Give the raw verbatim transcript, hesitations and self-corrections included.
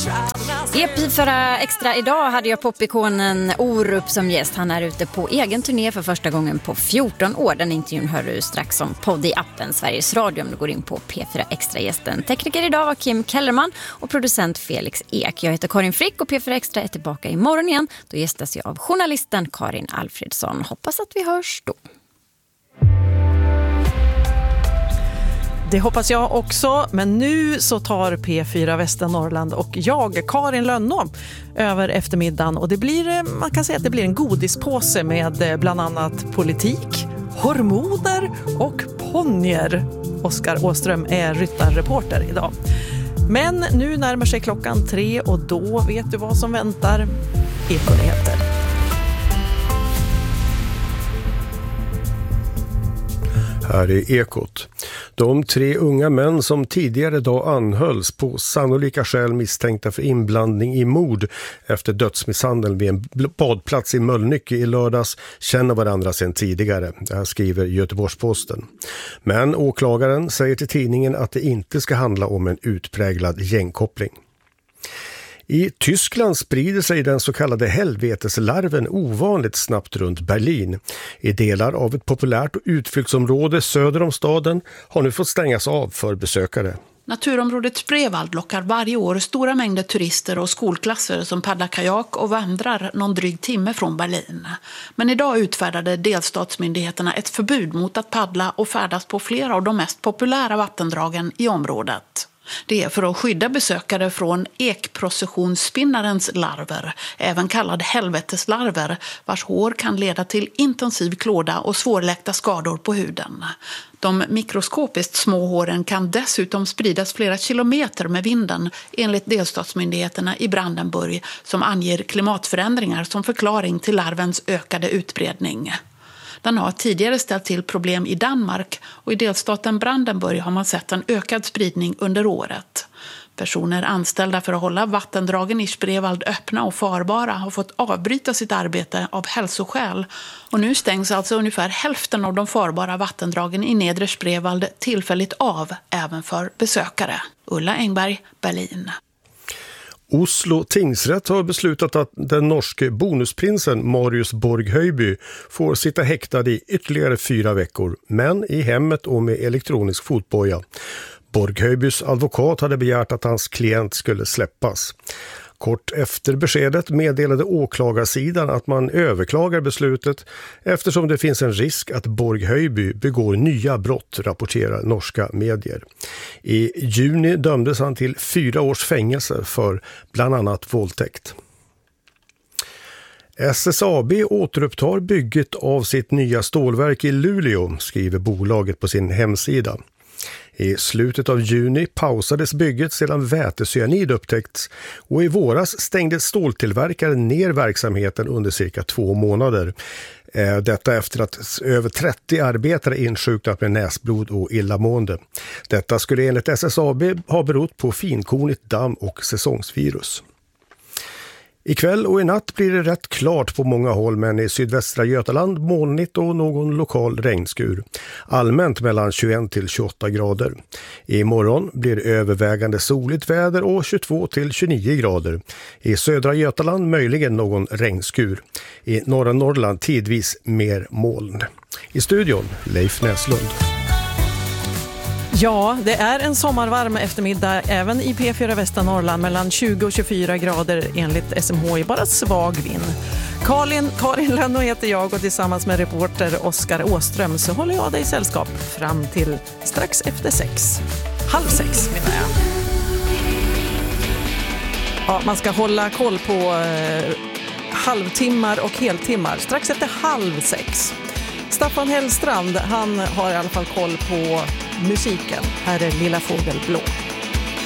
I P fyra Extra idag hade jag popikonen Orup som gäst. Han är ute på egen turné för första gången på fjorton år. Den intervjun hör du strax som podd i appen Sveriges Radio om du går in på P fyra Extra-gästen. Tekniker idag var Kim Kellerman och producent Felix Ek. Jag heter Karin Frick och P fyra Extra är tillbaka imorgon igen. Då gästas jag av journalisten Karin Alfredsson. Hoppas att vi hörs då. Det hoppas jag också, men nu så tar P fyra Västernorrland och jag, Karin Lönnå, över eftermiddagen. Och det blir, man kan säga att det blir en godispåse med bland annat politik, hormoner och ponjer. Oskar Åström är ryttarreporter idag. Men nu närmar sig klockan tre och då vet du vad som väntar. Ekonyheter. Här är Ekot. De tre unga män som tidigare dag anhölls på sannolika skäl misstänkta för inblandning i mord efter dödsmisshandel vid en badplats i Mölnlycke i lördags känner varandra sedan tidigare. Det här skriver Göteborgs-Posten. Men åklagaren säger till tidningen att det inte ska handla om en utpräglad gängkoppling. I Tyskland sprider sig den så kallade helveteslarven ovanligt snabbt runt Berlin. I delar av ett populärt utflyktsområde söder om staden har nu fått stängas av för besökare. Naturområdet Spreewald lockar varje år stora mängder turister och skolklasser som paddlar kajak och vandrar någon dryg timme från Berlin. Men idag utfärdade delstatsmyndigheterna ett förbud mot att paddla och färdas på flera av de mest populära vattendragen i området. Det är för att skydda besökare från ekprocessionsspinnarens larver, även kallad helveteslarver, vars hår kan leda till intensiv klåda och svårläkta skador på huden. De mikroskopiskt små håren kan dessutom spridas flera kilometer med vinden, enligt delstatsmyndigheterna i Brandenburg, som anger klimatförändringar som förklaring till larvens ökade utbredning. Den har tidigare ställt till problem i Danmark och i delstaten Brandenburg har man sett en ökad spridning under året. Personer anställda för att hålla vattendragen i Spreewald öppna och farbara har fått avbryta sitt arbete av hälsoskäl. Och nu stängs alltså ungefär hälften av de farbara vattendragen i nedre Spreewald tillfälligt av även för besökare. Ulla Engberg, Berlin. Oslo tingsrätt har beslutat att den norske bonusprinsen Marius Borg-Høiby får sitta häktad i ytterligare fyra veckor, men i hemmet och med elektronisk fotboja. Borg-Høibys advokat hade begärt att hans klient skulle släppas. Kort efter beskedet meddelade åklagarsidan att man överklagar beslutet eftersom det finns en risk att Borg-Høiby begår nya brott, rapporterar norska medier. I juni dömdes han till fyra års fängelse för bland annat våldtäkt. S S A B återupptar bygget av sitt nya stålverk i Luleå, skriver bolaget på sin hemsida. I slutet av juni pausades bygget sedan vätecyanid upptäckts och i våras stängde ståltillverkaren ner verksamheten under cirka två månader. Detta efter att över trettio arbetare insjuknat med näsblod och illamående. Detta skulle enligt S S A B ha berott på finkornigt damm och säsongsvirus. Ikväll och i natt blir det rätt klart på många håll, men i sydvästra Götaland molnigt och någon lokal regnskur. Allmänt mellan tjugoett till tjugoåtta grader. Imorgon blir det övervägande soligt väder och tjugotvå till tjugonio grader. I södra Götaland möjligen någon regnskur. I norra Norrland tidvis mer moln. I studion Leif Näslund. Ja, det är en sommarvarm eftermiddag även i P fyra Västernorrland mellan tjugo och tjugofyra grader enligt S M H I, bara svag vind. Karin, Karin Lönnå heter jag och tillsammans med reporter Oskar Åström så håller jag dig i sällskap fram till strax efter sex. Halv sex menar jag. Ja, man ska hålla koll på eh, halvtimmar och heltimmar strax efter halv sex. Staffan Hellstrand, han har i alla fall koll på musiken. Här är Lilla Fågel Blå.